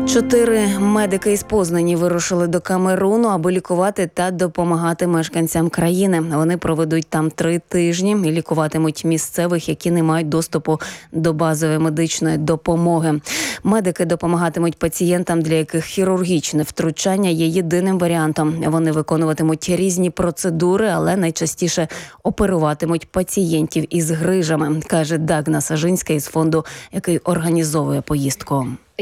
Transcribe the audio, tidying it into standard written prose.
4 медики із Познані вирушили до Камеруну, аби лікувати та допомагати мешканцям країни. Вони проведуть там 3 тижні і лікуватимуть місцевих, які не мають доступу до базової медичної допомоги. Медики допомагатимуть пацієнтам, для яких хірургічне втручання є єдиним варіантом. Вони виконуватимуть різні процедури, але найчастіше оперуватимуть пацієнтів із грижами, каже Дагна Сажинська із фонду, який організовує поїздку.